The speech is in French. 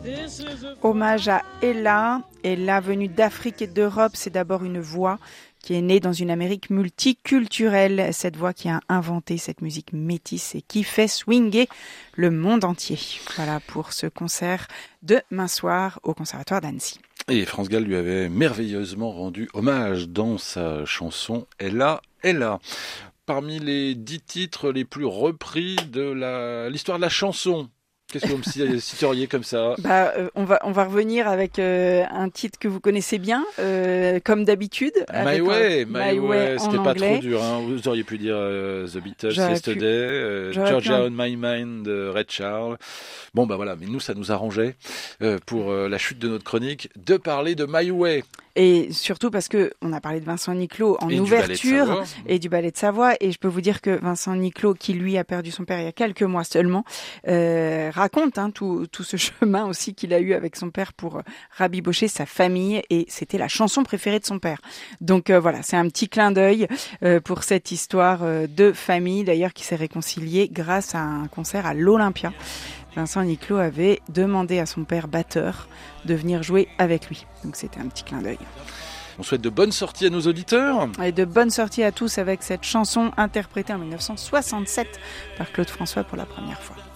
Hommage à Ella. Ella, venue d'Afrique et d'Europe, c'est d'abord une voix qui est née dans une Amérique multiculturelle. Cette voix qui a inventé cette musique métisse et qui fait swinger le monde entier. Voilà pour ce concert de demain soir au Conservatoire d'Annecy. Et France Gall lui avait merveilleusement rendu hommage dans sa chanson Ella, Ella. Parmi les 10 titres les plus repris de l'histoire de la chanson, qu'est-ce que vous me citeriez comme ça? On va revenir avec un titre que vous connaissez bien, comme d'habitude. My Way, c'était pas anglais. trop dur. Hein. Vous auriez pu dire The Beatles, Yesterday, Georgia on My Mind, Ray Charles. Bon voilà, mais nous ça nous arrangeait pour la chute de notre chronique de parler de My Way. Et surtout parce que on a parlé de Vincent Niclot en ouverture et du Ballet de Savoie, et je peux vous dire que Vincent Niclot, qui lui a perdu son père il y a quelques mois seulement, raconte tout ce chemin aussi qu'il a eu avec son père pour rabibocher sa famille, et c'était la chanson préférée de son père. Donc voilà, c'est un petit clin d'œil pour cette histoire de famille d'ailleurs qui s'est réconciliée grâce à un concert à l'Olympia. Vincent Niclot avait demandé à son père batteur de venir jouer avec lui. Donc c'était un petit clin d'œil. On souhaite de bonnes sorties à nos auditeurs. Et de bonnes sorties à tous avec cette chanson interprétée en 1967 par Claude François pour la première fois.